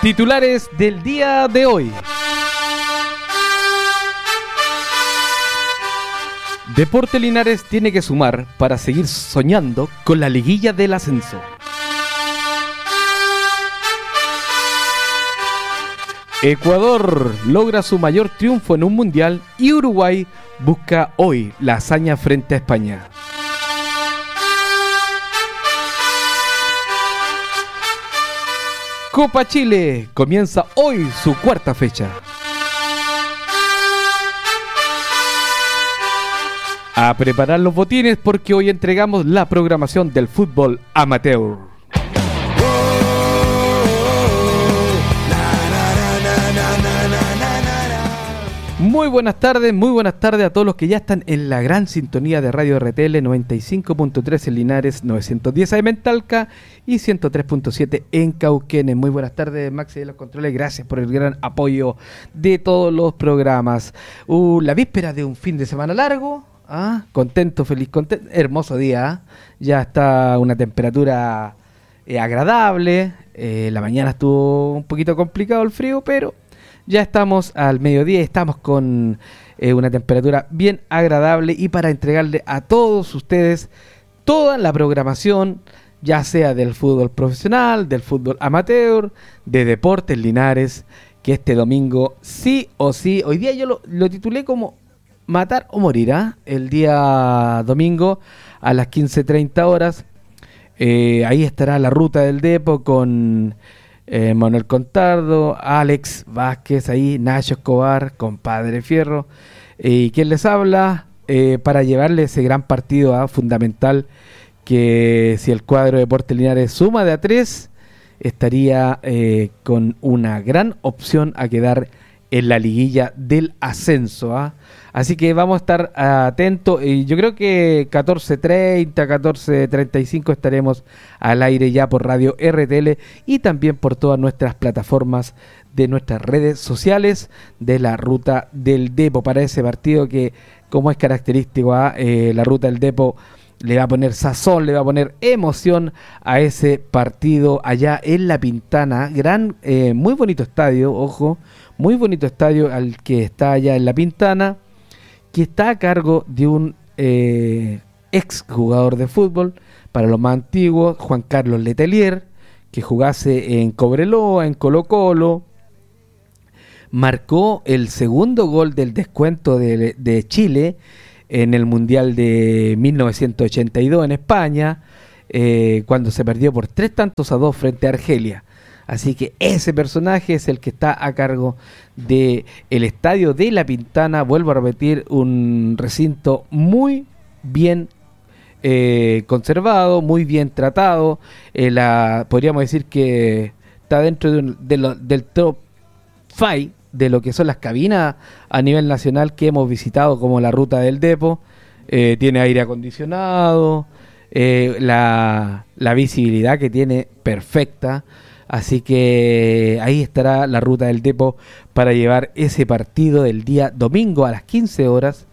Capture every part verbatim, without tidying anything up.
Titulares del día de hoy. Deportes Linares tiene que sumar para seguir soñando con la liguilla del ascenso. Ecuador logra su mayor triunfo en un mundial y Uruguay busca hoy la hazaña frente a España. Copa Chile comienza hoy su cuarta fecha. A preparar los botines porque hoy entregamos la programación del fútbol amateur. Muy buenas tardes, muy buenas tardes a todos los que ya están en la gran sintonía de Radio R T L noventa y cinco punto tres en Linares, novecientos diez A M en Talca y ciento tres punto siete en Cauquenes. Muy buenas tardes, Maxi de los Controles, gracias por el gran apoyo de todos los programas. Uh, la víspera de un fin de semana largo, ¿ah? contento, feliz, contento, hermoso día, ¿eh? Ya está una temperatura eh, agradable, eh, la mañana estuvo un poquito complicado el frío, pero ya estamos al mediodía, estamos con eh, una temperatura bien agradable y para entregarle a todos ustedes toda la programación, ya sea del fútbol profesional, del fútbol amateur, de Deportes Linares, que este domingo sí o sí, hoy día yo lo, lo titulé como Matar o Morir, ¿eh? El día domingo a las quince treinta horas, eh, ahí estará la ruta del Depo con Eh, Manuel Contardo, Alex Vázquez, ahí Nacho Escobar, compadre Fierro, eh, y quien les habla eh, para llevarle ese gran partido ¿eh? fundamental, que si el cuadro de Deportes Linares suma de a tres, estaría eh, con una gran opción a quedar en la liguilla del ascenso. ¿eh? Así que vamos a estar atentos, y yo creo que catorce treinta, catorce treinta y cinco estaremos al aire ya por Radio R T L y también por todas nuestras plataformas de nuestras redes sociales de la Ruta del Depo, para ese partido que, como es característico, ¿eh? Eh, la Ruta del Depo le va a poner sazón, le va a poner emoción a ese partido allá en La Pintana. Gran, eh, muy bonito estadio, ojo, muy bonito estadio al que está allá en La Pintana, que está a cargo de un eh, ex jugador de fútbol, para los más antiguos, Juan Carlos Letelier, que jugase en Cobreloa, en Colo Colo, marcó el segundo gol del descuento de, de Chile en el Mundial de mil novecientos ochenta y dos en España, eh, cuando se perdió por tres tantos a dos frente a Argelia. Así que ese personaje es el que está a cargo del estadio de La Pintana. Vuelvo a repetir, un recinto muy bien eh, conservado, muy bien tratado. Eh, la, podríamos decir que está dentro de, un, de lo, del top cinco de lo que son las cabinas a nivel nacional que hemos visitado, como la Ruta del Depo. Eh, tiene aire acondicionado, eh, la, la visibilidad que tiene perfecta. Así que ahí estará la Ruta del Depo para llevar ese partido del día domingo a las quince horas.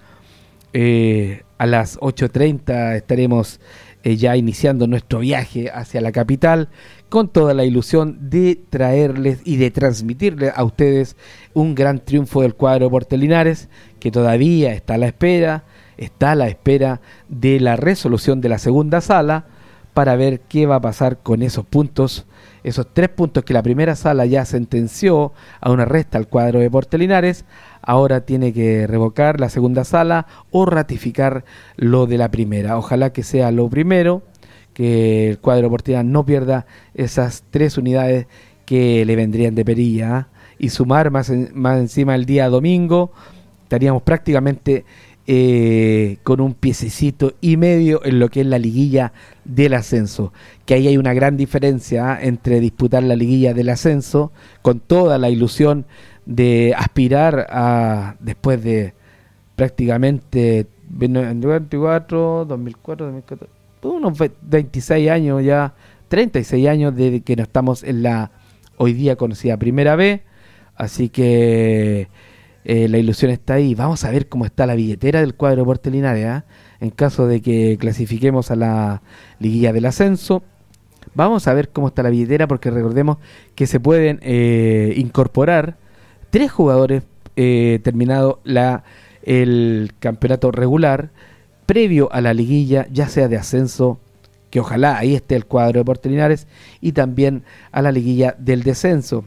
Eh, a las ocho treinta estaremos eh, ya iniciando nuestro viaje hacia la capital, con toda la ilusión de traerles y de transmitirles a ustedes un gran triunfo del cuadro de Deportes Linares, que todavía está a la espera, está a la espera de la resolución de la segunda sala, para ver qué va a pasar con esos puntos, esos tres puntos que la primera sala ya sentenció a una resta al cuadro de Deportes Linares. Ahora tiene que revocar la segunda sala o ratificar lo de la primera. Ojalá que sea lo primero, que el cuadro deportivo no pierda esas tres unidades que le vendrían de perilla, ¿eh? Y sumar más, en, más encima el día domingo, estaríamos prácticamente Eh, con un piececito y medio en lo que es la liguilla del ascenso, que ahí hay una gran diferencia ¿eh? entre disputar la liguilla del ascenso con toda la ilusión de aspirar a, después de prácticamente veinticuatro, dos mil cuatro, dos mil catorce, unos veintiséis años ya, treinta y seis años desde que no estamos en la hoy día conocida Primera B, así que Eh, la ilusión está ahí. Vamos a ver cómo está la billetera del cuadro Deportes Linares, ¿eh? En caso de que clasifiquemos a la liguilla del ascenso, Vamos a ver cómo está la billetera, porque recordemos que se pueden eh, incorporar tres jugadores eh, terminado la, el campeonato regular, previo a la liguilla, ya sea de ascenso, que ojalá ahí esté el cuadro de Deportes Linares, y también a la liguilla del descenso.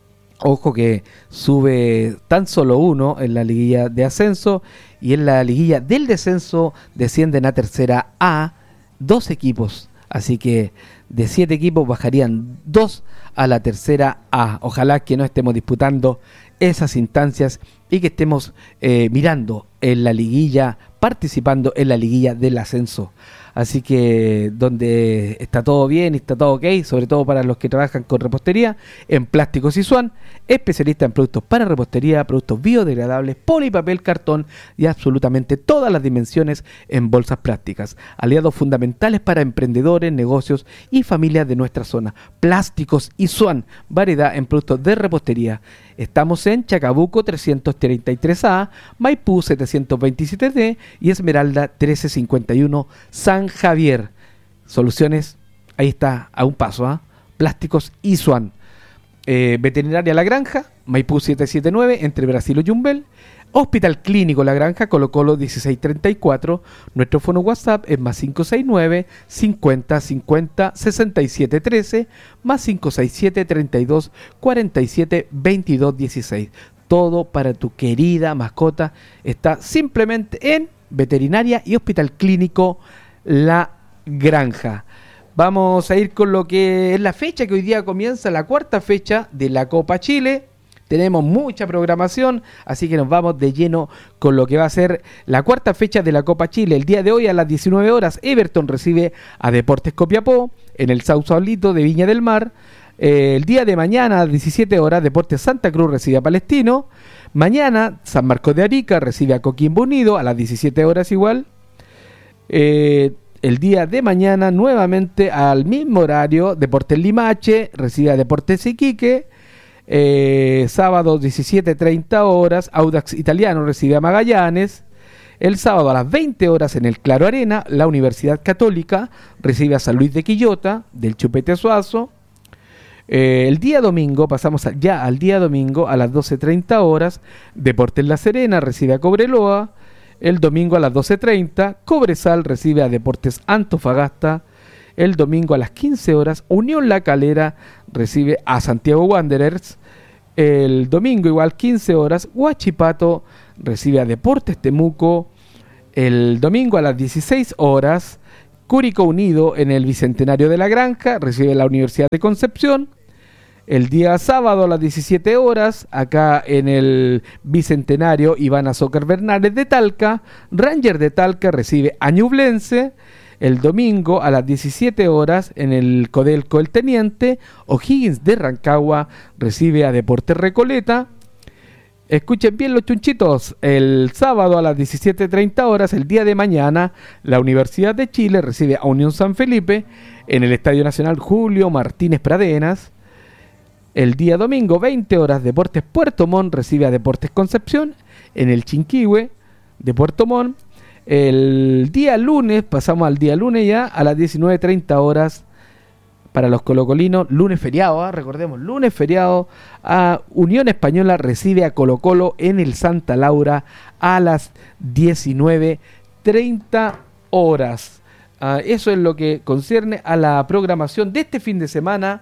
Ojo que sube tan solo uno en la liguilla de ascenso, y en la liguilla del descenso descienden a tercera A dos equipos. Así que de siete equipos bajarían dos a la tercera A. Ojalá que no estemos disputando esas instancias y que estemos eh, mirando en la liguilla, participando en la liguilla del ascenso. Así que donde está todo bien y está todo ok, sobre todo para los que trabajan con repostería, en Plásticos Isuan, especialista en productos para repostería, productos biodegradables, polipapel, cartón y absolutamente todas las dimensiones en bolsas plásticas. Aliados fundamentales para emprendedores, negocios y familias de nuestra zona. Plásticos Isuan, variedad en productos de repostería. Estamos en Chacabuco trescientos treinta y tres A, Maipú setecientos veintisiete D y Esmeralda trece cincuenta y uno San Javier. Soluciones, ahí está, a un paso, ¿eh? Plásticos Isuan. Eh, Veterinaria La Granja, Maipú setecientos setenta y nueve, entre Brasil y Yumbel. Hospital Clínico La Granja, Colo Colo dieciséis treinta y cuatro. Nuestro fono WhatsApp es más cinco seis nueve, cincuenta, cincuenta, sesenta y siete trece, más cinco seis siete, treinta y dos, cuarenta y siete, veintidós dieciséis. Todo para tu querida mascota está simplemente en Veterinaria y Hospital Clínico La Granja. Vamos a ir con lo que es la fecha, que hoy día comienza la cuarta fecha de la Copa Chile. Tenemos mucha programación, así que nos vamos de lleno con lo que va a ser la cuarta fecha de la Copa Chile. El día de hoy a las diecinueve horas, Everton recibe a Deportes Copiapó en el Sausalito de Viña del Mar. Eh, el día de mañana a las diecisiete horas, Deportes Santa Cruz recibe a Palestino. Mañana, San Marcos de Arica recibe a Coquimbo Unido a las diecisiete horas igual. Eh, el día de mañana, nuevamente al mismo horario, Deportes Limache recibe a Deportes Iquique. Eh, sábado diecisiete treinta horas, Audax Italiano recibe a Magallanes. El sábado a las veinte horas en el Claro Arena, la Universidad Católica recibe a San Luis de Quillota del Chupete Suazo. Eh, el día domingo, pasamos a, ya al día domingo a las doce treinta horas, Deportes La Serena recibe a Cobreloa. El domingo a las doce treinta, Cobresal recibe a Deportes Antofagasta. El domingo a las quince horas, Unión La Calera recibe a Santiago Wanderers. El domingo igual quince horas, Huachipato recibe a Deportes Temuco. El domingo a las dieciséis horas, Curicó Unido en el Bicentenario de la Granja recibe a la Universidad de Concepción. El día sábado a las diecisiete horas, acá en el Bicentenario, Ivana Soccer Bernales de Talca, Ranger de Talca recibe a Ñublense. El domingo a las diecisiete horas en el Codelco El Teniente, O'Higgins de Rancagua recibe a Deportes Recoleta. Escuchen bien los chunchitos, el sábado a las diecisiete treinta horas, el día de mañana, la Universidad de Chile recibe a Unión San Felipe en el Estadio Nacional Julio Martínez Pradenas. El día domingo, veinte horas, Deportes Puerto Montt recibe a Deportes Concepción en el Chinquihue de Puerto Montt. El día lunes, pasamos al día lunes ya, a las diecinueve treinta horas, para los colocolinos, lunes feriado, ¿eh? Recordemos, lunes feriado, a Unión Española recibe a Colo Colo en el Santa Laura a las diecinueve treinta horas. Uh, eso es lo que concierne a la programación de este fin de semana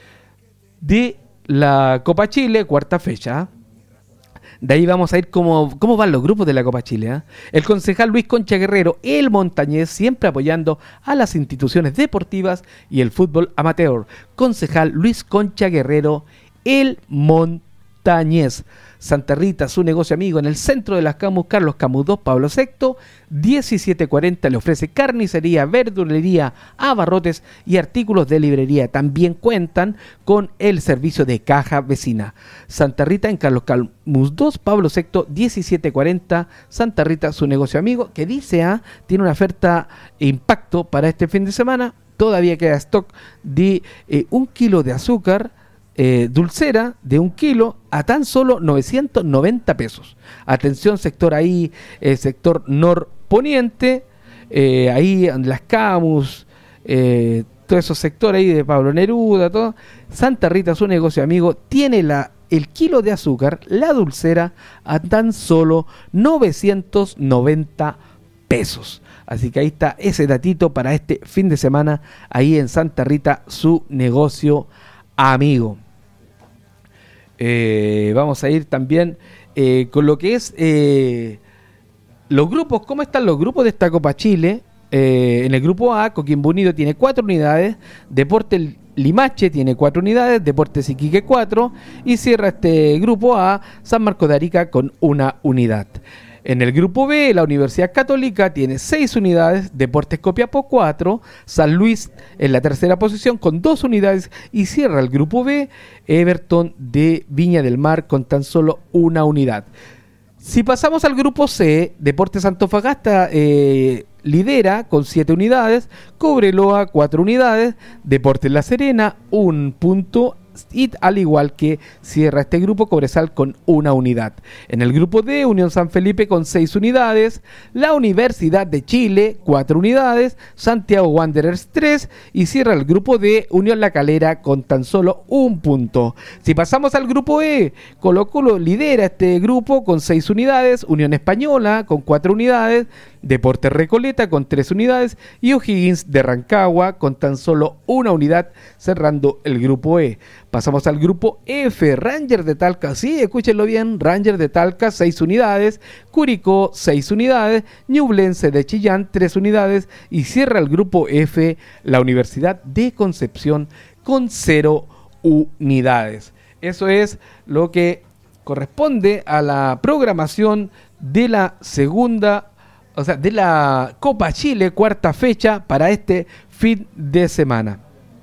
de la Copa Chile, cuarta fecha. De ahí vamos a ir cómo, cómo van los grupos de la Copa Chile. ¿eh? El concejal Luis Concha Guerrero, el montañés, siempre apoyando a las instituciones deportivas y el fútbol amateur. Concejal Luis Concha Guerrero, el montañés. Santa Rita, su negocio amigo en el centro de las Camus, Carlos Camus dos, Pablo sexto, diecisiete cuarenta, le ofrece carnicería, verdulería, abarrotes y artículos de librería. También cuentan con el servicio de caja vecina. Santa Rita en Carlos Camus dos, Pablo sexto, diecisiete cuarenta, Santa Rita, su negocio amigo, que dice, ah, tiene una oferta impacto para este fin de semana. Todavía queda stock de eh, un kilo de azúcar, Eh, dulcera de un kilo a tan solo novecientos noventa pesos. Atención sector ahí, eh, sector norponiente, eh, ahí en las Camus, eh, todos esos sectores ahí de Pablo Neruda, todo. Santa Rita, su negocio amigo, tiene la, el kilo de azúcar, la dulcera, a tan solo novecientos noventa pesos. Así que ahí está ese datito para este fin de semana, ahí en Santa Rita, su negocio amigo. Eh, vamos a ir también eh, con lo que es eh, los grupos. ¿Cómo están los grupos de esta Copa Chile? Eh, en el grupo A, Coquimbo Unido tiene cuatro unidades, Deportes Limache tiene cuatro unidades, Deportes Iquique cuatro, y cierra este grupo A San Marcos de Arica con una unidad. En el grupo B, la Universidad Católica tiene seis unidades, Deportes Copiapó cuatro, San Luis en la tercera posición con dos unidades, y cierra el grupo B, Everton de Viña del Mar con tan solo una unidad. Si pasamos al grupo C, Deportes Antofagasta eh, lidera con siete unidades, Cobreloa cuatro unidades, Deportes La Serena un punto, y al igual que cierra este grupo Cobresal con una unidad. En el grupo D, Unión San Felipe con seis unidades, la Universidad de Chile cuatro unidades, Santiago Wanderers tres, y cierra el grupo D, Unión La Calera con tan solo un punto. Si pasamos al grupo E, Colo Colo lidera este grupo con seis unidades, Unión Española con cuatro unidades, Deportes Recoleta con tres unidades, y O'Higgins de Rancagua con tan solo una unidad, cerrando el grupo E. Pasamos al grupo F, Rangers de Talca, sí, escúchenlo bien, Rangers de Talca seis unidades, Curicó seis unidades, Ñublense de Chillán tres unidades, y cierra el grupo F la Universidad de Concepción con cero unidades. Eso es lo que corresponde a la programación de la segunda, o sea, de la Copa Chile, cuarta fecha para este fin de semana.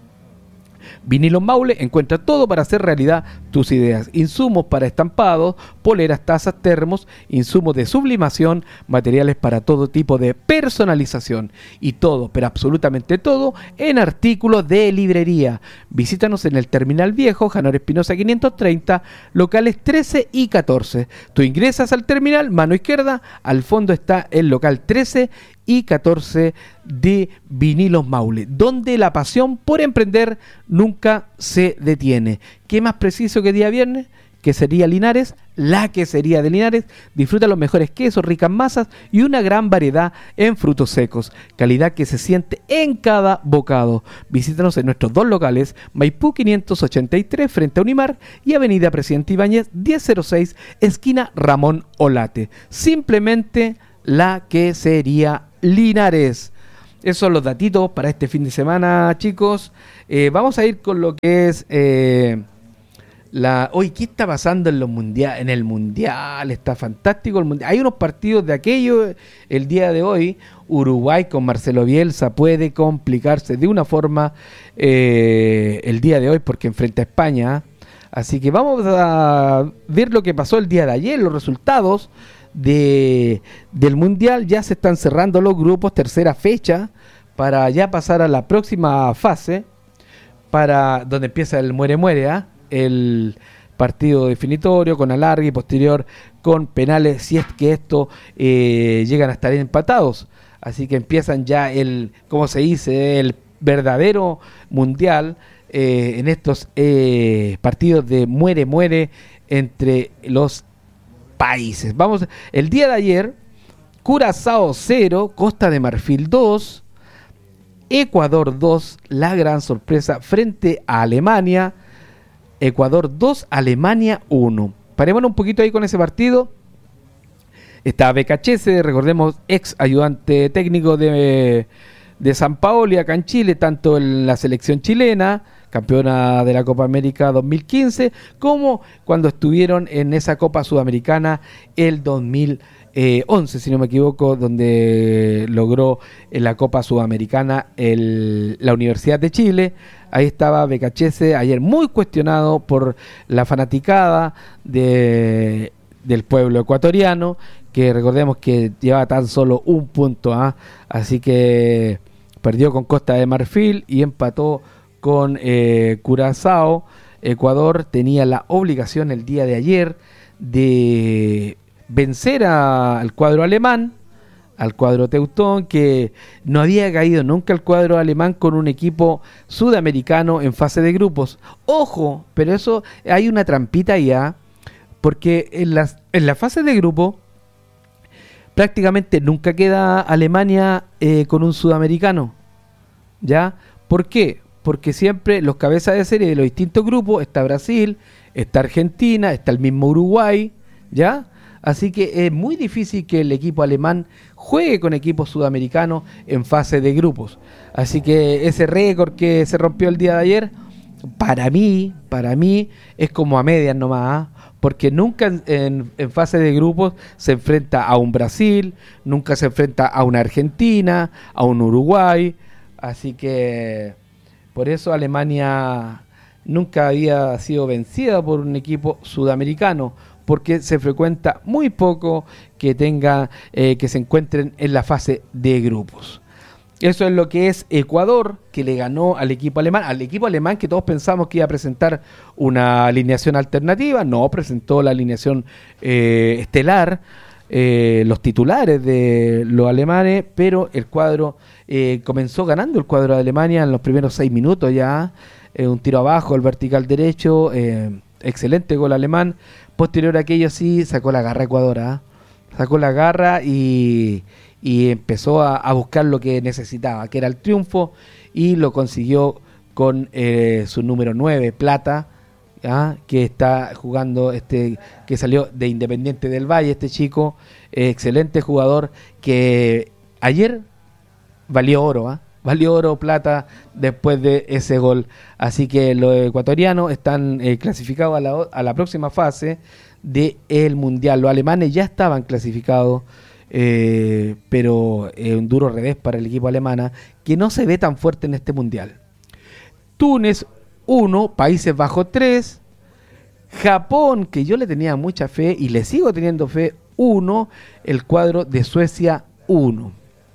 Vinilos Maule encuentra todo para hacer realidad tus ideas. Insumos para estampados, poleras, tazas, termos, insumos de sublimación, materiales para todo tipo de personalización y todo, pero absolutamente todo, en artículos de librería. Visítanos en el Terminal Viejo, Janor Espinosa quinientos treinta, locales trece y catorce. Tú ingresas al terminal, mano izquierda, al fondo está el local trece y catorce de Vinilos Maule, donde la pasión por emprender nunca se detiene. ¿Qué más preciso que día viernes? Que sería Linares, la quesería de Linares. Disfruta los mejores quesos, ricas masas y una gran variedad en frutos secos. Calidad que se siente en cada bocado. Visítanos en nuestros dos locales, Maipú quinientos ochenta y tres frente a Unimar y Avenida Presidente Ibáñez diez cero seis, esquina Ramón Olate. Simplemente la quesería Linares. Esos son los datitos para este fin de semana, chicos. Eh, vamos a ir con lo que es eh, la. Hoy, ¿qué está pasando en los mundial? En el mundial está fantástico el mundial. Hay unos partidos de aquello el día de hoy. Uruguay con Marcelo Bielsa puede complicarse de una forma eh, el día de hoy porque enfrenta a España. Así que vamos a ver lo que pasó el día de ayer, los resultados de del mundial. Ya se están cerrando los grupos, tercera fecha para ya pasar a la próxima fase, para donde empieza el muere muere, ¿eh? El partido definitorio con alargue y posterior con penales, si es que esto eh, llegan a estar empatados. Así que empiezan ya el, como se dice, el verdadero mundial eh, en estos eh, partidos de muere muere entre los países. Vamos, el día de ayer, Curazao cero, Costa de Marfil dos, Ecuador dos, la gran sorpresa frente a Alemania. Ecuador dos, Alemania uno. Parémonos un poquito ahí con ese partido. Está Becachese, recordemos, ex ayudante técnico de, de San Paoli acá en Chile, tanto en la selección chilena, campeona de la Copa América dos mil quince, como cuando estuvieron en esa Copa Sudamericana el dos mil once, si no me equivoco, donde logró en la Copa Sudamericana el, la Universidad de Chile. Ahí estaba Becachese, ayer muy cuestionado por la fanaticada de, del pueblo ecuatoriano, que recordemos que llevaba tan solo un punto, ¿eh? Así que perdió con Costa de Marfil y empató con eh, Curazao. Ecuador tenía la obligación el día de ayer de vencer a, al cuadro alemán. al cuadro teutón, que no había caído nunca el cuadro alemán con un equipo sudamericano en fase de grupos. Ojo, pero eso hay una trampita ya, porque en, las, en la fase de grupo prácticamente nunca queda Alemania eh, con un sudamericano, ¿ya? ¿Por qué? Porque siempre los cabezas de serie de los distintos grupos, está Brasil, está Argentina, está el mismo Uruguay, ¿ya? Así que es muy difícil que el equipo alemán juegue con equipos sudamericanos en fase de grupos. Así que ese récord que se rompió el día de ayer, para mí, para mí es como a medias nomás, ¿eh? Porque nunca en, en, en fase de grupos se enfrenta a un Brasil, nunca se enfrenta a una Argentina, a un Uruguay. Así que por eso Alemania nunca había sido vencida por un equipo sudamericano, porque se frecuenta muy poco que tenga eh, que se encuentren en la fase de grupos. Eso es lo que es Ecuador, que le ganó al equipo alemán, al equipo alemán que todos pensamos que iba a presentar una alineación alternativa. No, presentó la alineación eh, estelar, eh, los titulares de los alemanes, pero el cuadro eh, comenzó ganando el cuadro de Alemania en los primeros seis minutos ya, eh, un tiro abajo, el vertical derecho, eh, excelente gol alemán. Posterior a aquello sí sacó la garra Ecuador, ¿eh? sacó la garra y, y empezó a, a buscar lo que necesitaba, que era el triunfo, y lo consiguió con eh, su número nueve, Plata, ¿ah? que está jugando, este que salió de Independiente del Valle, este chico, eh, excelente jugador, que ayer valió oro, ¿eh? valió oro, Plata, después de ese gol. Así que los ecuatorianos están eh, clasificados a la, a la próxima fase del Mundial. Los alemanes ya estaban clasificados, eh, pero es eh, un duro revés para el equipo alemán, que no se ve tan fuerte en este Mundial. Túnez uno, Países Bajos tres, Japón, que yo le tenía mucha fe y le sigo teniendo fe, uno, el cuadro de Suecia uno.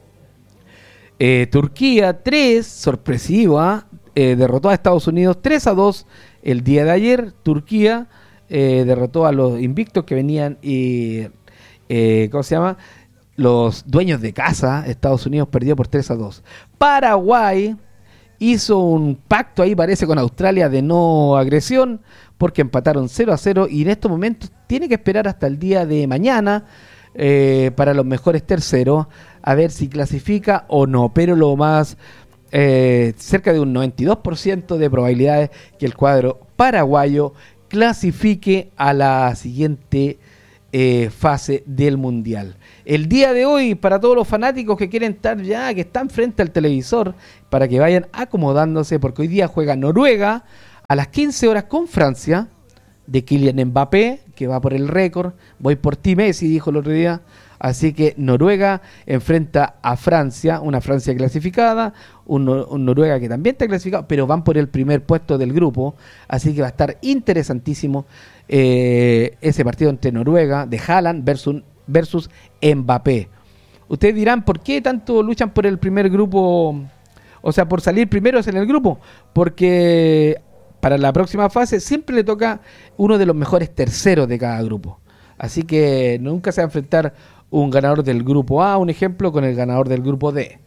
Eh, Turquía tres, sorpresiva, eh, derrotó a Estados Unidos tres a dos el día de ayer. Turquía eh, derrotó a los invictos que venían y, eh, ¿cómo se llama? Los dueños de casa. Estados Unidos perdió por tres a dos. Paraguay hizo un pacto ahí, parece, con Australia de no agresión, porque empataron cero a cero y en estos momentos tiene que esperar hasta el día de mañana eh, para los mejores terceros, a ver si clasifica o no, pero lo más eh, cerca de un noventa y dos por ciento de probabilidades que el cuadro paraguayo clasifique a la siguiente eh, fase del Mundial. El día de hoy, para todos los fanáticos que quieren estar ya, que están frente al televisor, para que vayan acomodándose, porque hoy día juega Noruega a las quince horas con Francia, de Kylian Mbappé, que va por el récord. Voy por ti, Messi, dijo el otro día. Así que Noruega enfrenta a Francia, una Francia clasificada, un, un Noruega que también está clasificado, pero van por el primer puesto del grupo. Así que va a estar interesantísimo eh, ese partido entre Noruega de Haaland versus, versus Mbappé. Ustedes dirán, ¿por qué tanto luchan por el primer grupo? O sea, por salir primeros en el grupo. Porque para la próxima fase siempre le toca uno de los mejores terceros de cada grupo. Así que nunca se va a enfrentar un ganador del grupo A, un ejemplo, con el ganador del grupo D.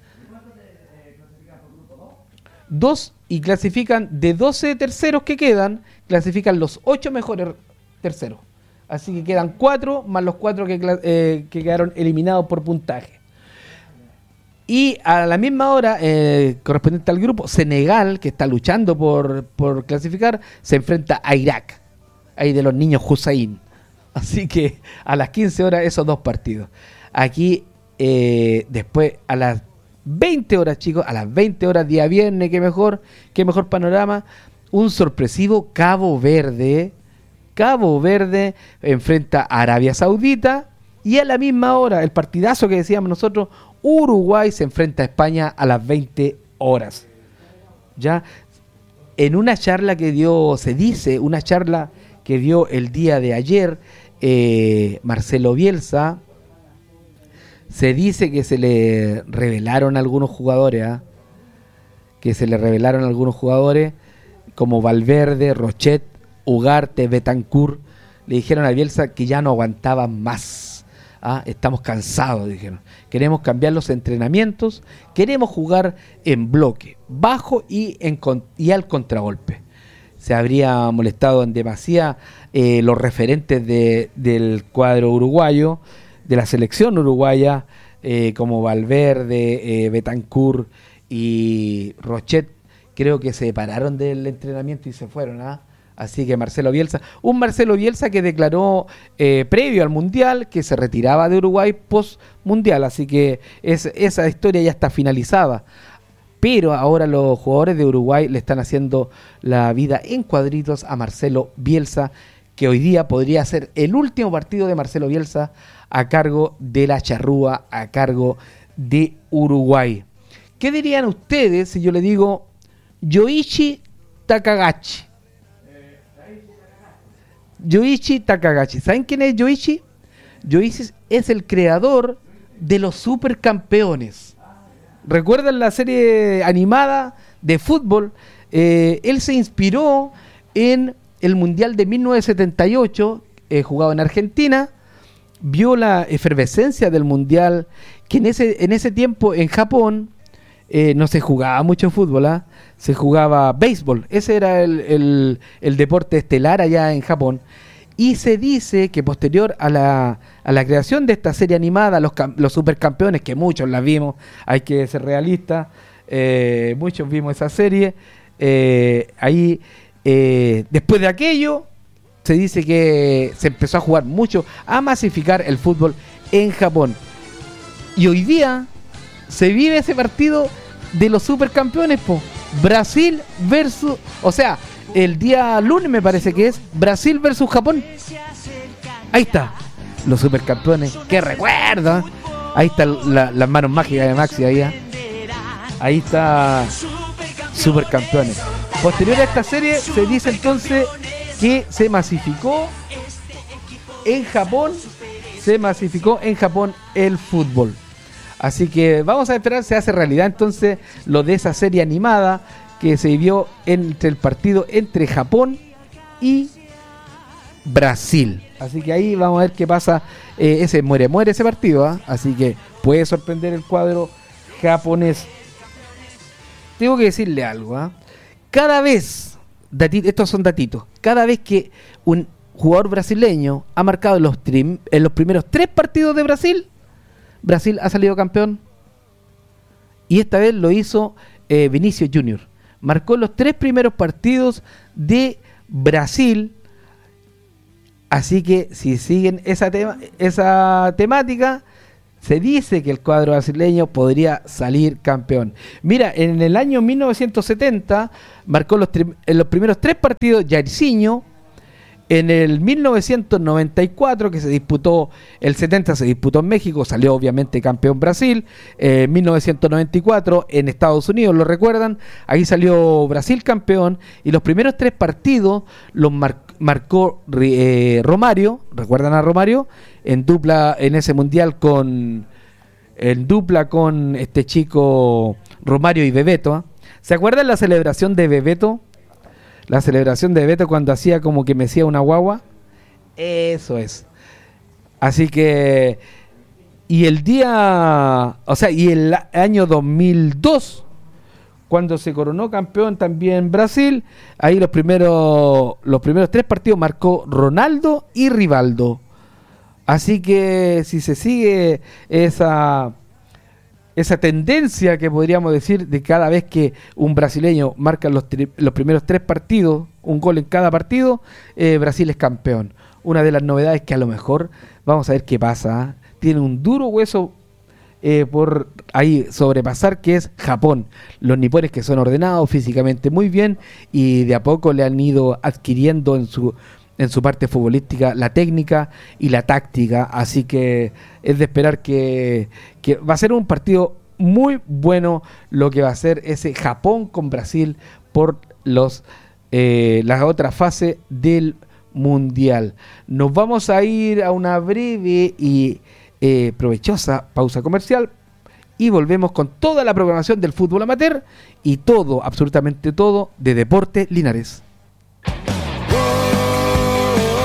Dos, y clasifican de doce terceros que quedan, clasifican los ocho mejores terceros. Así que quedan cuatro más los cuatro que, eh, que quedaron eliminados por puntaje. Y a la misma hora, eh, correspondiente al grupo, Senegal, que está luchando por, por clasificar, se enfrenta a Irak, ahí de los niños Hussein. Así que a las quince horas esos dos partidos. Aquí eh, después a las veinte horas, chicos, a las veinte horas día viernes, qué mejor, qué mejor panorama, un sorpresivo Cabo Verde. Cabo Verde enfrenta a Arabia Saudita y a la misma hora, el partidazo que decíamos nosotros, Uruguay se enfrenta a España a las veinte horas. Ya en una charla que dio, se dice, una charla que dio el día de ayer eh, Marcelo Bielsa, se dice que se le revelaron algunos jugadores, ¿eh? que se le revelaron algunos jugadores como Valverde, Rochet, Ugarte, Betancourt, le dijeron a Bielsa que ya no aguantaban más. Ah, estamos cansados, dijeron. Queremos cambiar los entrenamientos, queremos jugar en bloque, bajo y, en, y al contragolpe. Se habría molestado en demasía eh, los referentes de, del cuadro uruguayo, de la selección uruguaya, eh, como Valverde, eh, Betancur y Rochet, creo que se separaron del entrenamiento y se fueron, ¿ah? Así que Marcelo Bielsa, un Marcelo Bielsa que declaró eh, previo al Mundial que se retiraba de Uruguay post-Mundial, así que es, esa historia ya está finalizada. Pero ahora los jugadores de Uruguay le están haciendo la vida en cuadritos a Marcelo Bielsa, que hoy día podría ser el último partido de Marcelo Bielsa a cargo de la charrúa, a cargo de Uruguay. ¿Qué dirían ustedes si yo le digo Yoichi Takagachi? Yoichi Takagachi. ¿Saben quién es Yoichi? Yoichi es el creador de los Supercampeones. ¿Recuerdan la serie animada de fútbol? Eh, él se inspiró en el Mundial de mil novecientos setenta y ocho, eh, jugado en Argentina. Vio la efervescencia del Mundial, que en ese, en ese tiempo en Japón eh, no se jugaba mucho fútbol, ¿eh? Se jugaba béisbol. Ese era el, el, el deporte estelar allá en Japón. Y se dice que posterior a la, a la creación de esta serie animada, los, los supercampeones, que muchos la vimos, hay que ser realistas, eh, muchos vimos esa serie, eh, ahí eh, después de aquello se dice que se empezó a jugar mucho, a masificar el fútbol en Japón. Y hoy día se vive ese partido de los supercampeones, po. Brasil versus, o sea, el día lunes me parece que es Brasil versus Japón. Ahí está, los supercampeones, qué recuerdo. Ahí están la, las manos mágicas de Maxi ahí, ¿eh? Ahí está, supercampeones. Posterior a esta serie se dice entonces que se masificó en Japón, se masificó en Japón el fútbol. Así que vamos a esperar, se hace realidad entonces lo de esa serie animada que se vivió entre el partido entre Japón y Brasil. Así que ahí vamos a ver qué pasa, eh, ese muere muere ese partido, ¿eh? Así que puede sorprender el cuadro japonés. Tengo que decirle algo, ¿eh? Cada vez, datito, estos son datitos, cada vez que un jugador brasileño ha marcado en los, trim, en los primeros tres partidos de Brasil, Brasil ha salido campeón. Y esta vez lo hizo eh, Vinicius Junior. Marcó los tres primeros partidos de Brasil. Así que si siguen esa, tema, esa temática, se dice que el cuadro brasileño podría salir campeón. Mira, en el año mil novecientos setenta marcó los, tri- en los primeros tres partidos Jairzinho. En el mil novecientos noventa y cuatro, que se disputó, el setenta se disputó en México, salió obviamente campeón Brasil. En eh, mil novecientos noventa y cuatro en Estados Unidos, ¿lo recuerdan? Ahí salió Brasil campeón y los primeros tres partidos los mar- marcó eh, Romario, ¿recuerdan a Romario? En dupla en ese mundial con en dupla con este chico Romario y Bebeto, ¿eh? ¿Se acuerdan la celebración de Bebeto? La celebración de Bebeto cuando hacía como que mecía una guagua. Eso es. Así que... Y el día... O sea, y el año dos mil dos, cuando se coronó campeón también Brasil, ahí los primeros, los primeros tres partidos marcó Ronaldo y Rivaldo. Así que si se sigue esa... esa tendencia que podríamos decir de cada vez que un brasileño marca los, tri- los primeros tres partidos, un gol en cada partido, eh, Brasil es campeón. Una de las novedades que a lo mejor vamos a ver qué pasa. Tiene un duro hueso eh, por ahí sobrepasar, que es Japón. Los nipones que son ordenados físicamente muy bien y de a poco le han ido adquiriendo en su en su parte futbolística la técnica y la táctica, así que es de esperar que, que va a ser un partido muy bueno lo que va a ser ese Japón con Brasil por los eh, la otra fase del Mundial. Nos vamos a ir a una breve y eh, provechosa pausa comercial y volvemos con toda la programación del fútbol amateur y todo, absolutamente todo, de Deportes Linares. La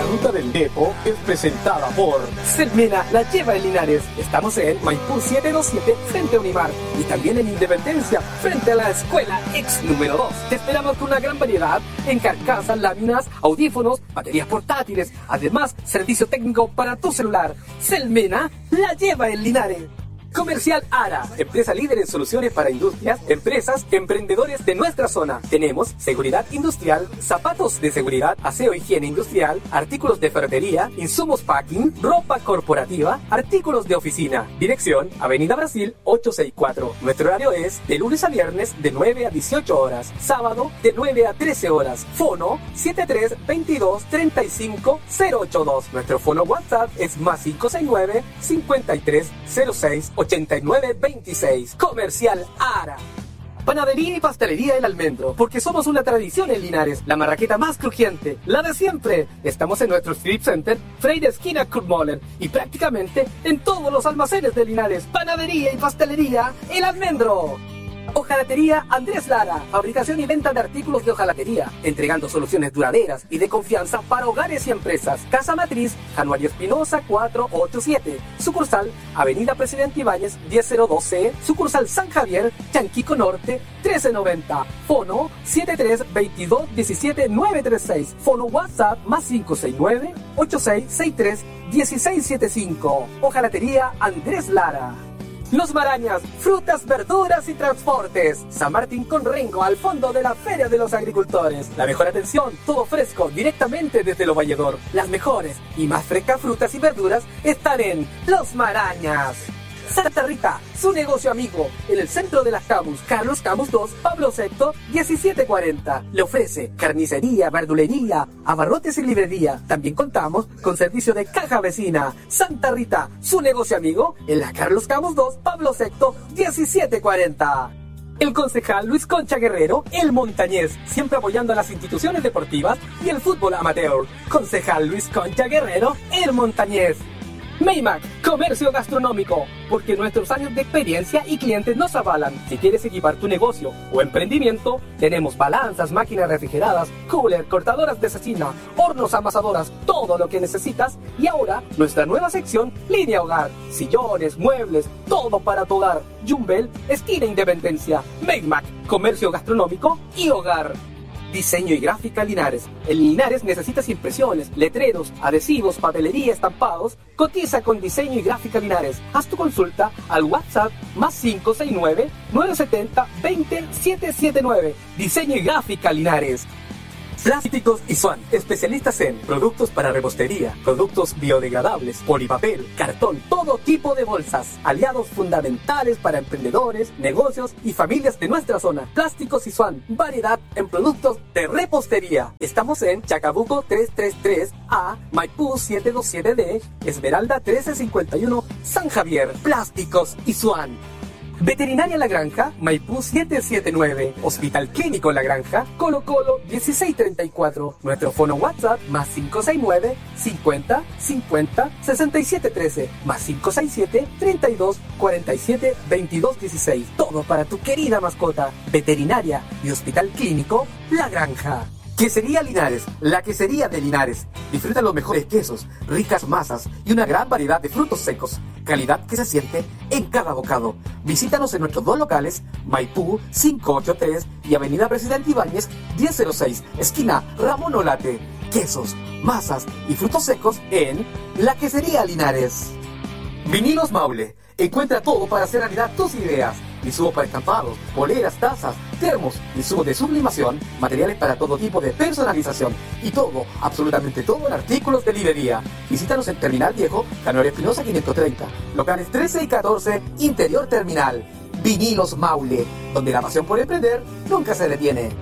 ruta del Depo es presentada por Selmena, la lleva en Linares. Estamos en Maipú setecientos veintisiete frente a Unimar y también en Independencia frente a la escuela ex número dos. Te esperamos con una gran variedad en carcasas, láminas, audífonos, baterías portátiles, además servicio técnico para tu celular. Selmena, la lleva en Linares. Comercial Ara, empresa líder en soluciones para industrias, empresas, emprendedores de nuestra zona. Tenemos seguridad industrial, zapatos de seguridad, aseo e higiene industrial, artículos de ferretería, insumos packing, ropa corporativa, artículos de oficina. Dirección, Avenida Brasil ochocientos sesenta y cuatro. Nuestro horario es de lunes a viernes de nueve a dieciocho horas, sábado de nueve a trece horas. Fono siete tres veintidós treinta y cinco cero ochenta y dos. Nuestro fono WhatsApp es más cinco seis nueve cincuenta y tres cero seis ochenta y nueve veintiséis. Comercial Ara. Panadería y pastelería El Almendro, porque somos una tradición en Linares, la marraqueta más crujiente, la de siempre. Estamos en nuestro Street Center, Freire esquina Kurtmoller, y prácticamente en todos los almacenes de Linares. Panadería y pastelería El Almendro. Hojalatería Andrés Lara, fabricación y venta de artículos de hojalatería, entregando soluciones duraderas y de confianza para hogares y empresas. Casa Matriz, Januario Espinosa cuatrocientos ochenta y siete, sucursal Avenida Presidente Ibáñez diez cero dos C, sucursal San Javier, Chanquico Norte trece noventa, fono siete tres veintidós diecisiete nueve treinta y seis, fono WhatsApp más cinco seis nueve ocho seis seis tres uno seis siete cinco. Hojalatería Andrés Lara. Los Marañas, frutas, verduras y transportes. San Martín con Rengo, al fondo de la Feria de los Agricultores. La mejor atención, todo fresco, directamente desde Lo Valledor. Las mejores y más frescas frutas y verduras están en Los Marañas. Santa Rita, su negocio amigo, en el centro de las Camus, Carlos Camus dos, Pablo sexto, diecisiete cuarenta. Le ofrece carnicería, verdulería, abarrotes y librería. También contamos con servicio de caja vecina. Santa Rita, su negocio amigo, en la Carlos Camus dos, Pablo sexto, diecisiete cuarenta. El concejal Luis Concha Guerrero, el montañés, siempre apoyando a las instituciones deportivas y el fútbol amateur. Concejal Luis Concha Guerrero, el montañés. Maymac, comercio gastronómico, porque nuestros años de experiencia y clientes nos avalan. Si quieres equipar tu negocio o emprendimiento, tenemos balanzas, máquinas refrigeradas, cooler, cortadoras de cecina, hornos amasadoras, todo lo que necesitas. Y ahora, nuestra nueva sección, línea hogar, sillones, muebles, todo para tu hogar. Jumbel, esquina Independencia. Maymac, comercio gastronómico y hogar. Diseño y gráfica Linares. En Linares necesitas impresiones, letreros, adhesivos, papelería, estampados. Cotiza con Diseño y Gráfica Linares. Haz tu consulta al WhatsApp más cinco seis nueve nueve siete cero veinte siete siete nueve. Diseño y Gráfica Linares. Plásticos y Swan, especialistas en productos para repostería, productos biodegradables, polipapel, cartón, todo tipo de bolsas. Aliados fundamentales para emprendedores, negocios y familias de nuestra zona. Plásticos y Swan, variedad en productos de repostería. Estamos en Chacabuco trescientos treinta y tres A, Maipú setecientos veintisiete D, Esmeralda trece cincuenta y uno, San Javier. Plásticos y Swan. Veterinaria La Granja, Maipú setecientos setenta y nueve. Hospital Clínico La Granja, Colo Colo dieciséis treinta y cuatro. Nuestro fono WhatsApp más cinco seis nueve cincuenta cincuenta sesenta y siete trece, más cinco seis siete treinta y dos cuarenta y siete veintidós dieciséis. Todo para tu querida mascota. Veterinaria y Hospital Clínico La Granja. Quesería Linares, la quesería de Linares. Disfruta los mejores quesos, ricas masas y una gran variedad de frutos secos. Calidad que se siente en cada bocado. Visítanos en nuestros dos locales, Maipú quinientos ochenta y tres y Avenida Presidente Ibáñez diez cero seis, esquina Ramón Olate. Quesos, masas y frutos secos en la Quesería Linares. Vinilos Maule. Encuentra todo para hacer realidad tus ideas. Insumos para estampados, poleras, tazas, termos, insumos de sublimación, materiales para todo tipo de personalización y todo, absolutamente todo en artículos de librería. Visítanos en Terminal Viejo, Januario Espinosa quinientos treinta, locales trece y catorce, Interior Terminal. Vinilos Maule, donde la pasión por emprender nunca se detiene.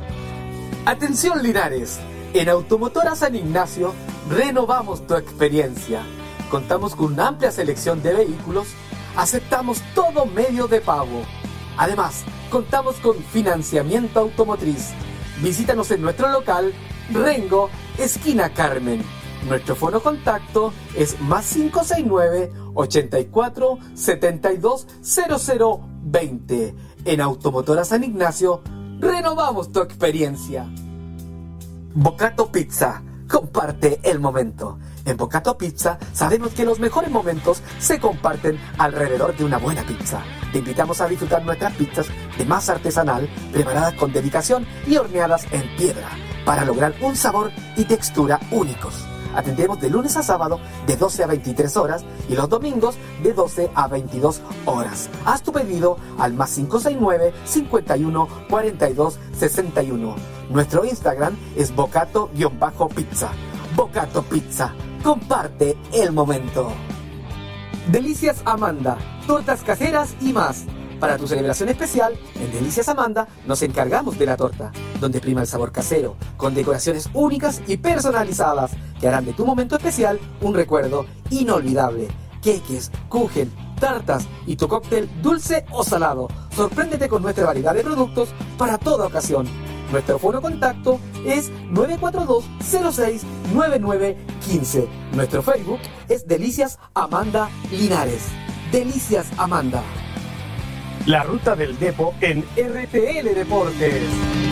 Atención Linares, en Automotora San Ignacio renovamos tu experiencia. Contamos con una amplia selección de vehículos, aceptamos todo medio de pago. Además, contamos con financiamiento automotriz. Visítanos en nuestro local Rengo, esquina Carmen. Nuestro fono contacto es más cinco seis nueve ochenta y cuatro setenta y dos cero cero veinte. En Automotora San Ignacio, renovamos tu experiencia. Bocato Pizza, comparte el momento. En Bocato Pizza sabemos que los mejores momentos se comparten alrededor de una buena pizza. Te invitamos a disfrutar nuestras pizzas de masa artesanal, preparadas con dedicación y horneadas en piedra, para lograr un sabor y textura únicos. Atendemos de lunes a sábado de doce a veintitrés horas y los domingos de doce a veintidós horas. Haz tu pedido al más cinco seis nueve, cincuenta y uno, cuarenta y dos, sesenta y uno. Nuestro Instagram es bocato-pizza. Bocato Pizza. Comparte el momento. Delicias Amanda. Tortas caseras y más. Para tu celebración especial, en Delicias Amanda nos encargamos de la torta, donde prima el sabor casero, con decoraciones únicas y personalizadas que harán de tu momento especial un recuerdo inolvidable. Queques, kuchen, tartas y tu cóctel dulce o salado. Sorpréndete con nuestra variedad de productos para toda ocasión. Nuestro fono contacto es nueve cuatro dos, cero seis, nueve nueve uno cinco. Nuestro Facebook es Delicias Amanda Linares. Delicias Amanda. La ruta del Depo en R T L Deportes.